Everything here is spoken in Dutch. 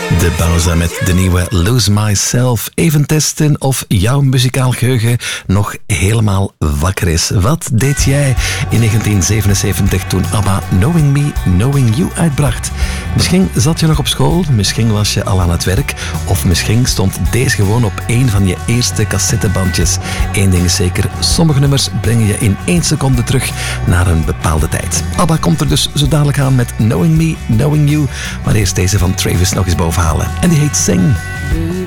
De Bowser met de nieuwe Lose Myself. Even testen of jouw muzikaal geheugen nog helemaal wakker is. Wat deed jij in 1977 toen ABBA Knowing Me, Knowing You uitbracht? Misschien zat je nog op school, misschien was je al aan het werk, of misschien stond deze gewoon op een van je eerste cassettebandjes. Eén ding is zeker, sommige nummers brengen je in 1 seconde terug naar een bepaalde tijd. ABBA komt er dus zo dadelijk aan met Knowing Me, Knowing You, maar eerst deze van Travis nog eens bovenhalen. En die heet Sing.